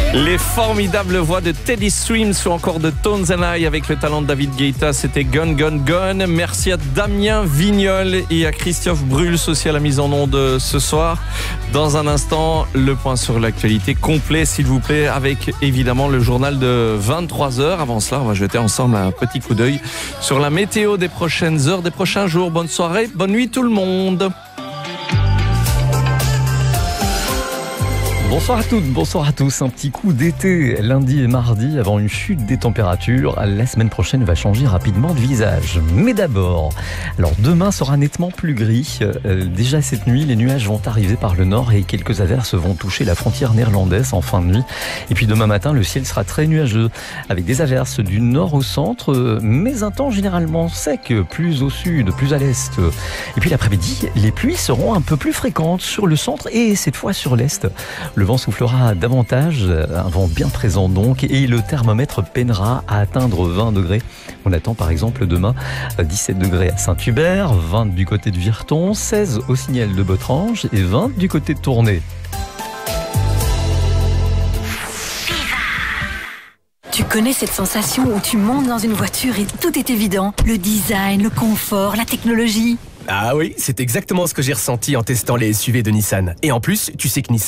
Les formidables voix de Teddy Swims ou encore de Tones and I avec le talent de David Guetta, c'était Gone Gone Gone. Merci à Damien Vignol et à Christophe Bruls aussi à la mise en onde ce soir. Dans un instant, le point sur l'actualité complet s'il vous plaît, avec évidemment le journal de 23h. Avant cela, on va jeter ensemble un petit coup d'œil sur la météo des prochaines heures, des prochains jours. Bonne soirée, bonne nuit tout le monde. Bonsoir à toutes, bonsoir à tous. Un petit coup d'été lundi et mardi avant une chute des températures. La semaine prochaine va changer rapidement de visage. Mais d'abord, alors demain sera nettement plus gris. Déjà cette nuit, les nuages vont arriver par le nord et quelques averses vont toucher la frontière néerlandaise en fin de nuit. Et puis demain matin, le ciel sera très nuageux avec des averses du nord au centre, mais un temps généralement sec, plus au sud, plus à l'est. Et puis l'après-midi, les pluies seront un peu plus fréquentes sur le centre et cette fois sur l'est. Le vent soufflera davantage, un vent bien présent donc, et le thermomètre peinera à atteindre 20 degrés. On attend par exemple demain 17 degrés à Saint-Hubert, 20 du côté de Virton, 16 au Signal de Botrange et 20 du côté de Tournai. Tu connais cette sensation où tu montes dans une voiture et tout est évident? Le design, le confort, la technologie. Ah oui, c'est exactement ce que j'ai ressenti en testant les SUV de Nissan. Et en plus, tu sais que Nissan